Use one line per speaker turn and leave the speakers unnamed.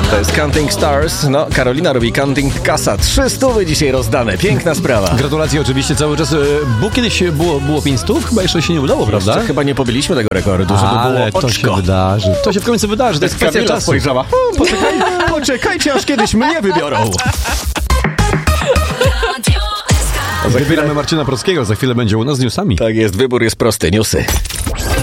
To jest Counting Stars. No, Karolina robi counting, kasa. 300 dzisiaj rozdane. Piękna sprawa.
Gratulacje oczywiście cały czas. Bo kiedyś było 500? Chyba jeszcze się nie udało, prawda?
Jeszcze chyba nie pobiliśmy tego rekordu, żeby
Ale
było
to
oczko.
się wydarzy. To się w końcu wydarzy. To jest kwestia
Kamila
czasu.
spojrzała. Poczekajcie, aż kiedyś mnie wybiorą.
Wybieramy Marcina Prockiego. Za chwilę będzie u nas z newsami.
Tak jest, wybór jest prosty. Newsy.